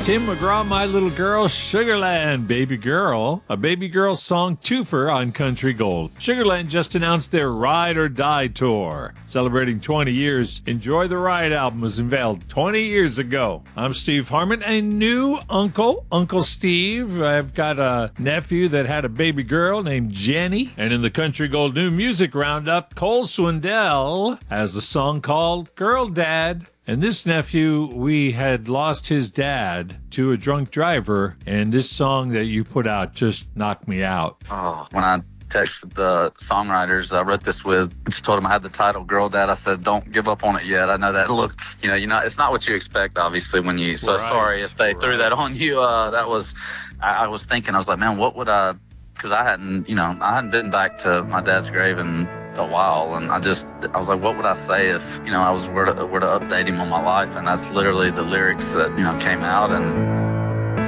Tim McGraw, My Little Girl, Sugarland, Baby Girl, a Baby Girl song twofer on Country Gold. Sugarland just announced their Ride or Die tour. Celebrating 20 years, Enjoy the Ride album was unveiled 20 years ago. I'm Steve Harmon, a new uncle, Uncle Steve. I've got a nephew that had a baby girl named Jenny. And in the Country Gold New Music Roundup, Cole Swindell has a song called Girl Dad. And this nephew, we had lost his dad to a drunk driver, and this song that you put out just knocked me out. Oh, when I texted the songwriters I wrote this with, I just told them I had the title Girl Dad. I said, don't give up on it yet. I know that looked, it's not what you expect, obviously, when you, so right. Sorry if they threw that on you. I was thinking, I was like, man, what would I, because I hadn't been back to my dad's grave in a while, and I was like, what would I say if I were to update him on my life? And that's literally the lyrics that came out. And